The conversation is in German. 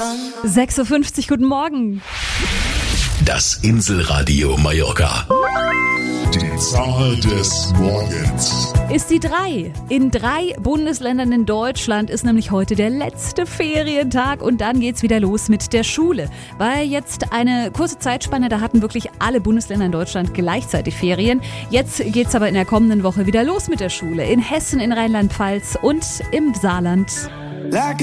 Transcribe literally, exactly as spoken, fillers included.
sechs Uhr fünfzig, guten Morgen. Das Inselradio Mallorca. Die Zahl des Morgens Ist die drei. In drei Bundesländern in Deutschland ist nämlich heute der letzte Ferientag und dann geht's wieder los mit der Schule. War jetzt eine kurze Zeitspanne, da hatten wirklich alle Bundesländer in Deutschland gleichzeitig Ferien. Jetzt geht's aber in der kommenden Woche wieder los mit der Schule. In Hessen, in Rheinland-Pfalz und im Saarland. Like